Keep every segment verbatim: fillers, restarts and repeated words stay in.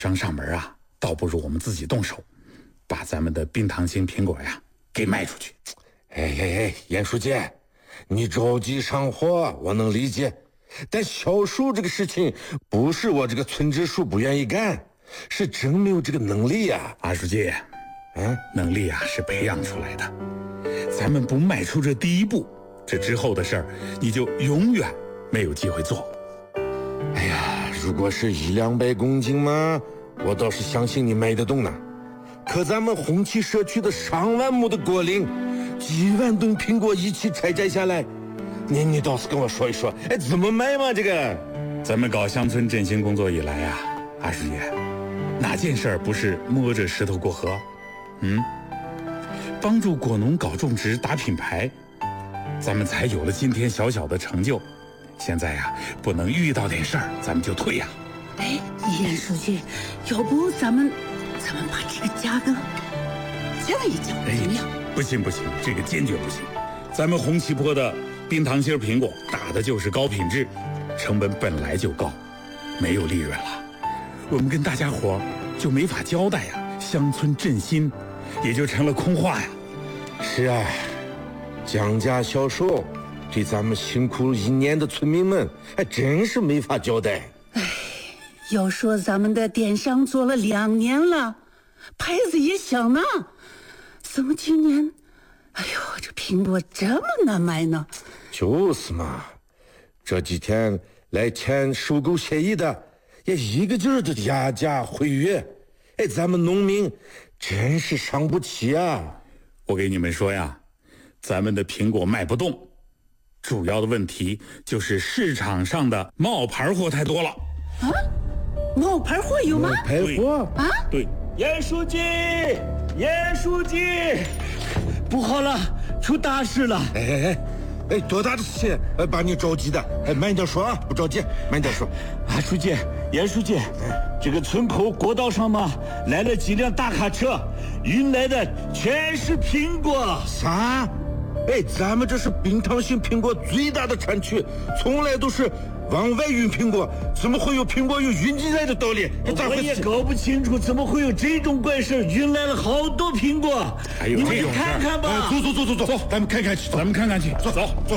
商上门啊，倒不如我们自己动手，把咱们的冰糖心苹果呀给卖出去。 哎哎哎，严书记，你着急上货，我能理解。但销售这个事情，不是我这个村支书不愿意干，是真没有这个能力呀、 啊。阿书记， 嗯， 能力啊是培养出来的。咱们不迈出这第一步，这之后的事儿你就永远没有机会做。 哎呀，如果是一两百公斤嘛，我倒是相信你卖得动呢。可咱们红旗社区的上万亩的果林，几万吨苹果一起采摘下来，你你倒是跟我说一说，哎，怎么卖嘛？这个， 咱们搞乡村振兴工作以来呀、啊，阿师爷，哪件事儿不是摸着石头过河？嗯，帮助果农搞种植、打品牌，咱们才有了今天小小的成就。现在呀、啊，不能遇到点事儿咱们就退呀、 啊。哎，严书记，要不咱们咱们把这个价格降一降，怎么样？ 不行不行，这个坚决不行。咱们红旗坡的冰糖心苹果打的就是高品质，成本本来就高，没有利润了，我们跟大家伙就没法交代呀，乡村振兴也就成了空话呀。 是啊，降价销售对咱们辛苦一年的村民们还真是没法交代。 哎，要说咱们的电商做了两年了，牌子也响呢，怎么今年哎呦这苹果这么难卖呢？ 就是嘛，这几天来签收购协议的也一个劲儿的压价毁约，哎，咱们农民真是伤不起啊。 我给你们说呀，咱们的苹果卖不动，主要的问题就是市场上的冒牌货太多了。 啊？冒牌货有吗？ 冒牌货啊？ 对， 严书记，严书记，不好了，出大事了！ 哎哎哎，哎，多大的事情？哎，把你着急的，哎，慢点说啊，不着急，慢点说。 啊，书记，严书记，这个村口国道上嘛，来了几辆大卡车，运来的全是苹果。 啥？哎，咱们这是冰糖心苹果最大的产区，从来都是往外运苹果，怎么会有苹果有运进来的道理？ 我也搞不清楚，怎么会有这种怪事？运来了好多苹果， 还有这种事儿？ 你们看看吧。 哎，走走走走走，走，咱们看看去， 咱们看看去，走走走。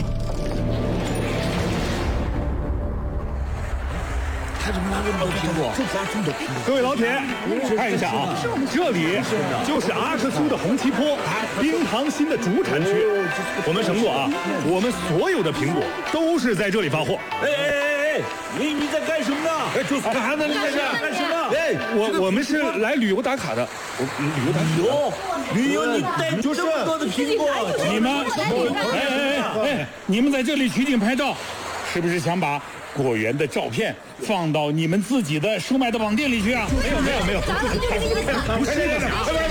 他怎么拿这么多苹果？ 各位老铁，看一下啊，这里就是阿克苏的红旗坡冰糖心的主产区。我们承诺啊，我们所有的苹果都是在这里发货。 哎哎哎哎，你你在干什么呢？ 哎，就是干啥呢？你在这干什么？ 哎，我我们是来旅游打卡的。我旅游打卡。 旅游旅游，你带这么多的苹果， 你们，哎哎哎哎，你们在这里取景拍照，是不是想把果园的照片放到你们自己的售卖的网店里去啊？ 没有没有没有，不是的， 好了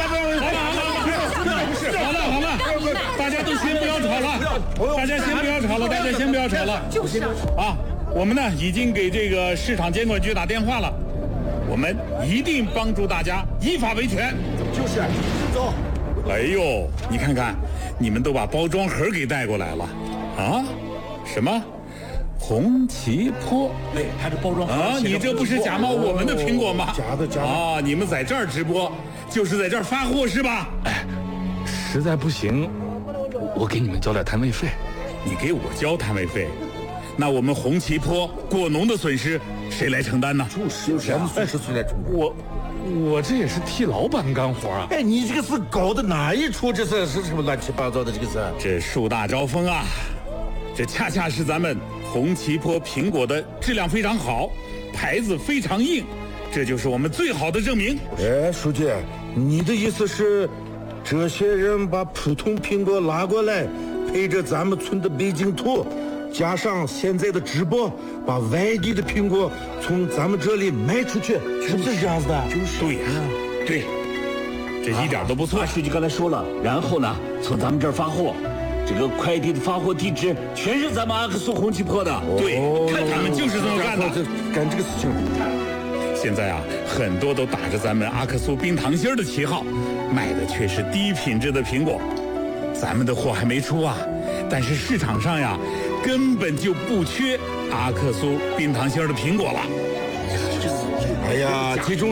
好了好了，大家都先不要吵了，大家先不要吵了，大家先不要吵了。 就是啊，我们呢已经给这个市场监管局打电话了，我们一定帮助大家依法维权。 就是走。 哎呦，你看看，你们都把包装盒给带过来了啊？什么？红旗坡， 哎，它这包装啊，你这不是假冒我们的苹果吗？ 假的假的啊！你们在这儿直播，就是在这儿发货是吧？ 哎，实在不行，我给你们交点摊位费。 你给我交摊位费，那我们红旗坡果农的损失谁来承担呢？ 就是就是损失谁来承担？ 我我这也是替老板干活啊。 哎，你这个是搞的哪一出？这是是什么乱七八糟的？这个是这树大招风啊！这恰恰是咱们红旗坡苹果的质量非常好，牌子非常硬，这就是我们最好的证明。 哎，书记，你的意思是，这些人把普通苹果拉过来，配着咱们村的北京土，加上现在的直播，把外地的苹果从咱们这里卖出去，是不是这样子的？ 就是对呀、啊，对，这一点都不错。 啊，书记刚才说了，然后呢，从咱们这儿发货。这个快递的发货地址全是咱们阿克苏红旗坡的， 对，看他们就是这么干的， 干这个事情。 现在啊，很多都打着咱们阿克苏冰糖心的旗号，卖的却是低品质的苹果。咱们的货还没出啊，但是市场上呀，根本就不缺阿克苏冰糖心的苹果了。 哎呀，这种